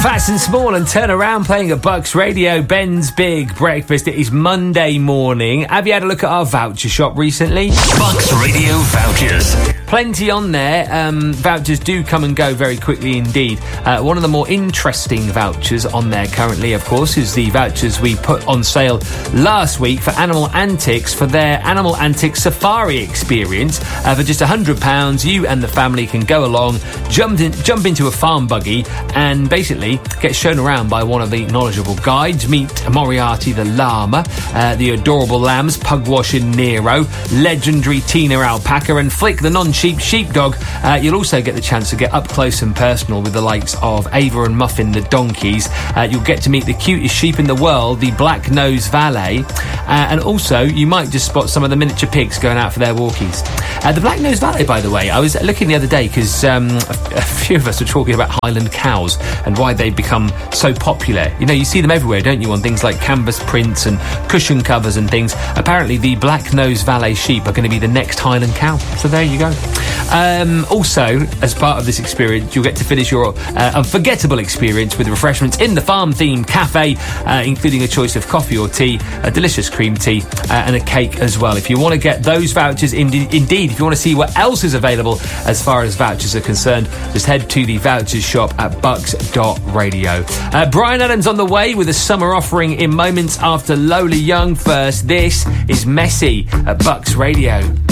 Fats and Small and Turn Around playing at Bucks Radio, Ben's Big Breakfast. It is Monday morning. Have you had a look at our voucher shop recently? Bucks Radio vouchers. Plenty on there. Vouchers do come and go very quickly indeed. One of the more interesting vouchers on there currently, of course, is the vouchers we put on sale last week for Animal Antics for their Animal Antics Safari experience. For just £100, you and the family can go along, jump into a farm buggy and basically get shown around by one of the knowledgeable guides. Meet Moriarty the llama, the adorable lambs Pugwash and Nero, legendary Tina alpaca and Flick the non-sheep sheepdog. You'll also get the chance to get up close and personal with the likes of Ava and Muffin the donkeys. You'll get to meet the cutest sheep in the world, the Black-Nosed Valet, and also you might just spot some of the miniature pigs going out for their walkies. The Black-Nosed Valet, by the way, I was looking the other day because a few of us were talking about Highland cows and why they've become so popular. You know, you see them everywhere, don't you, on things like canvas prints and cushion covers and things. Apparently, the Black-Nosed Valet sheep are going to be the next Highland cow. So there you go. Also, as part of this experience, you'll get to finish your unforgettable experience with refreshments in the farm-themed cafe, including a choice of coffee or tea, a delicious cream tea, and a cake as well. If you want to get those vouchers, indeed, if you want to see what else is available as far as vouchers are concerned, just head to the vouchers shop at bucks.radio. Brian Adams on the way with a summer offering in moments after Lola Young. First, this is Messy at Bucks Radio.